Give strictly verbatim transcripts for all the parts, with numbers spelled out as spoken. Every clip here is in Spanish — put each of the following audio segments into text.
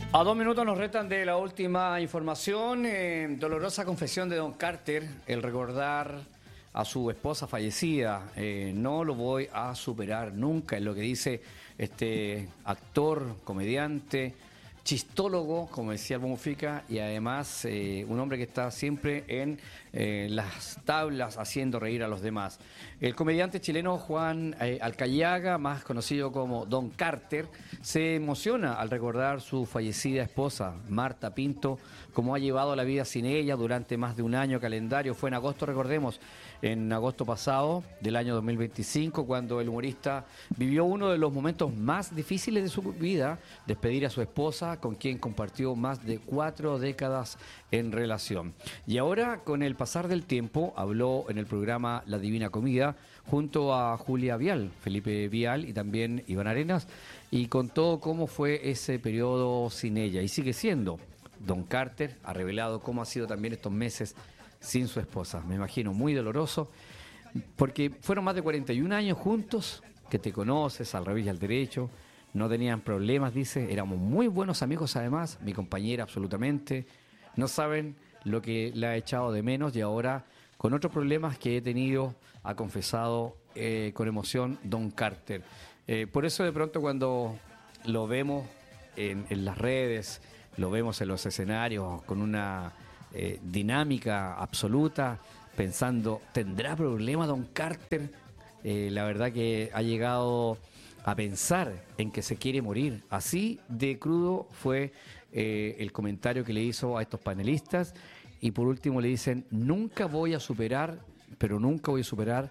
A dos minutos nos restan de la última información. Eh, dolorosa confesión de Don Carter, el recordar a su esposa fallecida. Eh, no lo voy a superar nunca, es lo que dice este actor, comediante, chistólogo, como decía el Mufica, y además eh, un hombre que está siempre en eh, las tablas haciendo reír a los demás. El comediante chileno Juan eh, Alcayaga, más conocido como Don Carter, se emociona al recordar su fallecida esposa, Marta Pinto, como ha llevado la vida sin ella durante más de un año calendario. Fue en agosto, recordemos, en agosto pasado del año dos mil veinticinco, cuando el humorista vivió uno de los momentos más difíciles de su vida, despedir a su esposa, con quien compartió más de cuatro décadas en relación. Y ahora, con el pasar del tiempo, habló en el programa La Divina Comida junto a Julia Vial, Felipe Vial y también Iván Arenas, y contó cómo fue ese periodo sin ella, y sigue siendo. Don Carter ha revelado cómo ha sido también estos meses sin su esposa. Me imagino muy doloroso, porque fueron más de cuarenta y un años juntos, que te conoces al revés y al derecho, no tenían problemas, dice, éramos muy buenos amigos además, mi compañera absolutamente, no saben lo que la ha echado de menos, y ahora con otros problemas que he tenido, ha confesado eh, con emoción Don Carter. Eh, por eso de pronto cuando lo vemos en, en las redes, lo vemos en los escenarios con una eh, dinámica absoluta, pensando, ¿tendrá problema Don Carter? Eh, la verdad que ha llegado a pensar en que se quiere morir. Así de crudo fue eh, el comentario que le hizo a estos panelistas. Y por último le dicen, nunca voy a superar, pero nunca voy a superar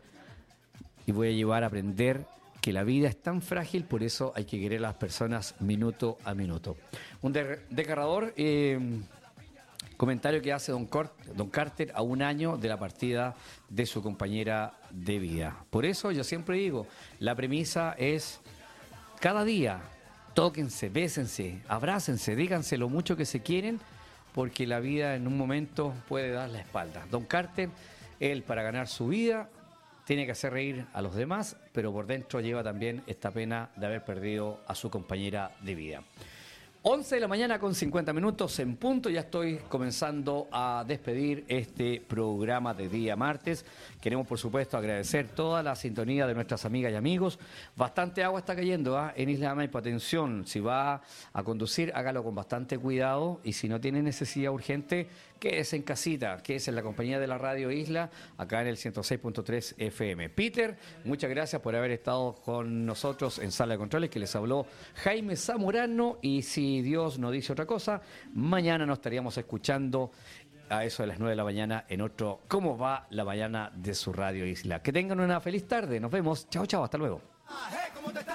y voy a llevar a aprender que la vida es tan frágil, por eso hay que querer a las personas minuto a minuto. Un desgarrador eh, comentario que hace don, Cort, don Carter a un año de la partida de su compañera de vida. Por eso yo siempre digo, la premisa es cada día, tóquense, bésense, abrácense, díganse lo mucho que se quieren, porque la vida en un momento puede dar la espalda. Don Carter, él para ganar su vida tiene que hacer reír a los demás, pero por dentro lleva también esta pena de haber perdido a su compañera de vida. once de la mañana con cincuenta minutos en punto, ya estoy comenzando a despedir este programa de día martes. Queremos por supuesto agradecer toda la sintonía de nuestras amigas y amigos. Bastante agua está cayendo ¿eh? en Isla de Maipo. Atención, si va a conducir, hágalo con bastante cuidado, y si no tiene necesidad urgente, quédese en casita, quédese en la compañía de la radio Isla, acá en el ciento seis punto tres F M. Peter, muchas gracias por haber estado con nosotros en Sala de Controles, que les habló Jaime Zamorano, y si Dios no dice otra cosa, mañana nos estaríamos escuchando a eso de las nueve de la mañana en otro ¿Cómo va la mañana de su radio Isla? Que tengan una feliz tarde, nos vemos, chao chao, hasta luego.